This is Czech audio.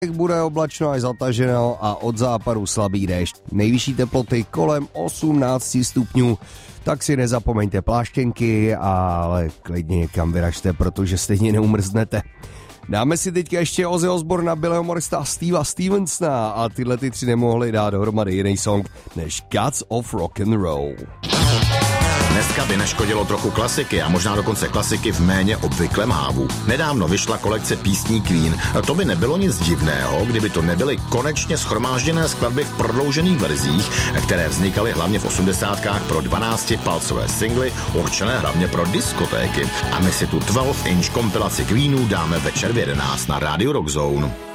Bude oblačno až zataženo a od západu slabý déšť. Nejvyšší teploty kolem 18 stupňů, tak si nezapomeňte pláštěnky, ale klidně někam vyražte, protože stejně neumrznete. Dáme si teďka ještě Ozzy Osbourna, Billyho Morrisa, Steva Stevensona a tyhle ty tři nemohli dát dohromady jiný song než Gods of Rock and Roll. Dneska by neškodilo trochu klasiky a možná dokonce klasiky v méně obvyklém hávu. Nedávno vyšla kolekce písní Queen. To by nebylo nic divného, kdyby to nebyly konečně shromážděné skladby v prodloužených verzích, které vznikaly hlavně v 80kách pro 12-palcové singly, určené hlavně pro diskotéky. A my si tu 12-inch kompilaci Queenů dáme večer v 11 na Radio Rock Zone.